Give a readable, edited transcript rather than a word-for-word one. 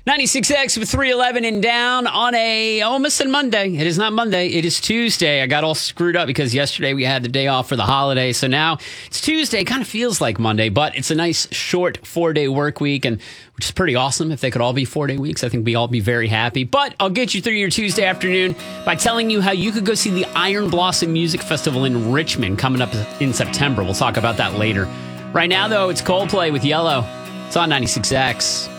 96X with 311 and down on a almost a Monday. It is not Monday. It is Tuesday. I got all screwed up because yesterday we had the day off for the holiday. So now it's Tuesday. It kind of feels like Monday, but it's a nice short 4-day work week, and which is pretty awesome. If they could all be 4-day weeks, I think we'd all be very happy. But I'll get you through your Tuesday afternoon by telling you how you could go see the Iron Blossom Music Festival in Richmond coming up in September. We'll talk about that later. Right now, though, it's Coldplay with Yellow. It's on 96X.